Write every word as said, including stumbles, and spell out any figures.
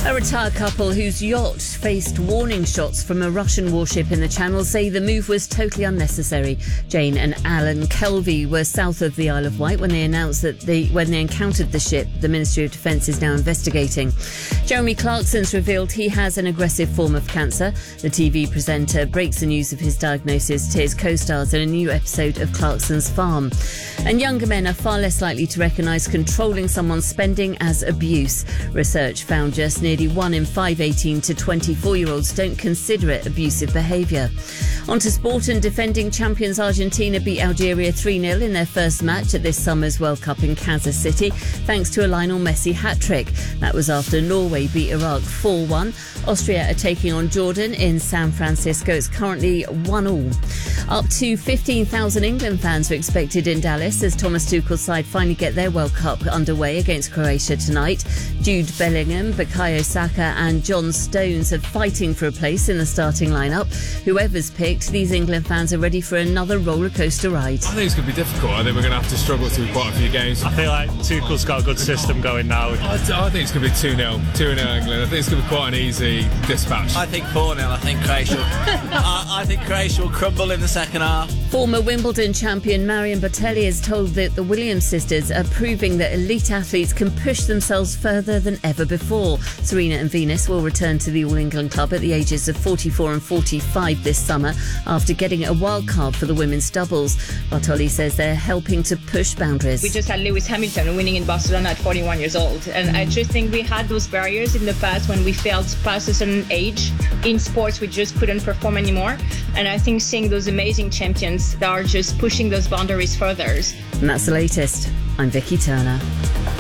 A retired couple whose yacht faced warning shots from a Russian warship in the Channel say the move was totally unnecessary. Jane and Alan Kelvey were south of the Isle of Wight when they announced that they, when they encountered the ship. The Ministry of Defence is now investigating. Jeremy Clarkson's revealed he has an aggressive form of cancer. The T V presenter breaks the news of his diagnosis to his co-stars in a new episode of Clarkson's Farm. And younger men are far less likely to recognise controlling someone's spending as abuse. Research found just nearly one in five eighteen to twenty-four-year-olds don't consider it abusive behaviour. On to sport, and defending champions Argentina beat Algeria three nil in their first match at this summer's World Cup in Kansas City, thanks to a Lionel Messi hat-trick. That was after Norway beat Iraq four one. Austria are taking on Jordan in San Francisco. It's currently one all. Up to fifteen thousand England fans are expected in Dallas as Thomas Tuchel's side finally get their World Cup underway against Croatia tonight. Jude Bellingham, Bukayo Saka and John Stones are fighting for a place in the starting lineup. Whoever's picked, these England fans are ready for another rollercoaster ride. I think it's going to be difficult. I think we're going to have to struggle through quite a few games. I feel like Tuchel's got a good system going now. I, I think it's going to be two nil. two nil England. I think it's going to be quite an easy dispatch. I think four nil. I think Croatia I, I think Croatia will crumble in the second half. Former Wimbledon champion Marion Bartelli has told that the Williams sisters are proving that elite athletes can push themselves further than ever before. Serena and Venus will return to the All England Club at the ages of forty-four and forty-five this summer after getting a wild card for the women's doubles. Bartoli says they're helping to push boundaries. We just had Lewis Hamilton winning in Barcelona at forty-one years old, and I just think we had those barriers in the past when we felt past a certain age in sports we just couldn't perform anymore, and I think seeing those amazing champions that are just pushing those boundaries further. And that's the latest. I'm Vicky Turner.